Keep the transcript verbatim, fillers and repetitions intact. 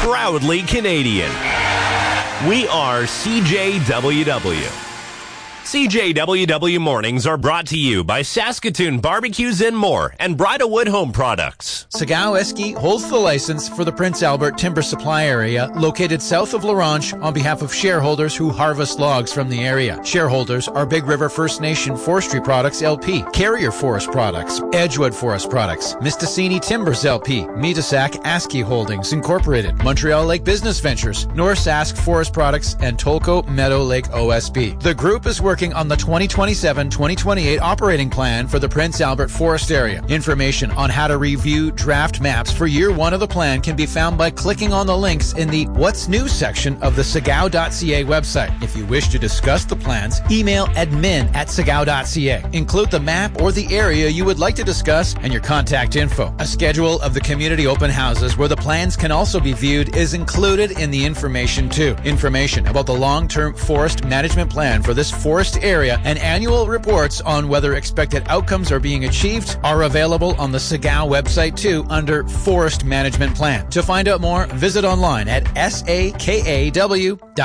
proudly Canadian. We are C J W W. C J W W Mornings are brought to you by Saskatoon Barbecues and More and Bridalwood Home Products. Sagao Esky holds the license for the Prince Albert Timber Supply Area, located south of La Ronge, on behalf of shareholders who harvest logs from the area. Shareholders are Big River First Nation Forestry Products L P, Carrier Forest Products, Edgewood Forest Products, Mistassini Timbers L P, Metasac Asky Holdings Incorporated, Montreal Lake Business Ventures, North Sask Forest Products, and Tolko Meadow Lake O S B. The group is working on the twenty twenty-seven twenty twenty-eight operating plan for the Prince Albert Forest Area. Information on how to review draft maps for year one of the plan can be found by clicking on the links in the What's New section of the sagao dot c a website. If you wish to discuss the plans, email admin at sagao dot c a. Include the map or the area you would like to discuss and your contact info. A schedule of the community open houses where the plans can also be viewed is included in the information too. Information about the long-term forest management plan for this forest area and annual reports on whether expected outcomes are being achieved are available on the Sagao website too under Forest Management Plan. To find out more, visit online at S A K A W dot